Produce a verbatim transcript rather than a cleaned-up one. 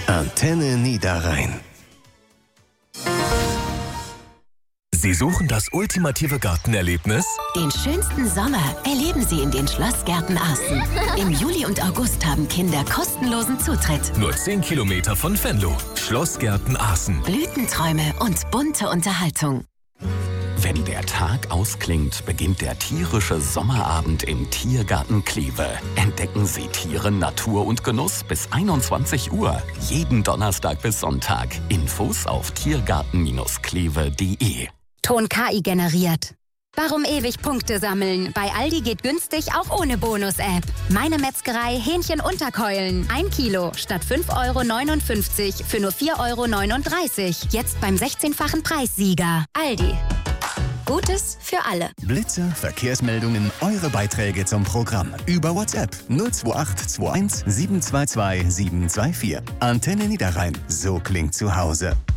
Antenne Niederrhein. Sie suchen das ultimative Gartenerlebnis? Den schönsten Sommer erleben Sie in den Schlossgärten Aßen. Im Juli und August haben Kinder kostenlosen Zutritt. Nur zehn Kilometer von Venlo. Schlossgärten Aßen. Blütenträume und bunte Unterhaltung. Wenn der Tag ausklingt, beginnt der tierische Sommerabend im Tiergarten Kleve. Entdecken Sie Tiere, Natur und Genuss bis einundzwanzig Uhr. Jeden Donnerstag bis Sonntag. Infos auf tiergarten kleve punkt de. Ton K I generiert. Warum ewig Punkte sammeln? Bei Aldi geht günstig auch ohne Bonus-App. Meine Metzgerei Hähnchen Unterkeulen. Ein Kilo statt fünf Euro neunundfünfzig für nur vier Euro neununddreißig. Jetzt beim sechzehnfachen Preissieger. Aldi. Gutes für alle. Blitzer, Verkehrsmeldungen, eure Beiträge zum Programm. Über WhatsApp null zwei acht zwei eins sieben zwei zwei sieben zwei vier. Antenne Niederrhein. So klingt zu Hause.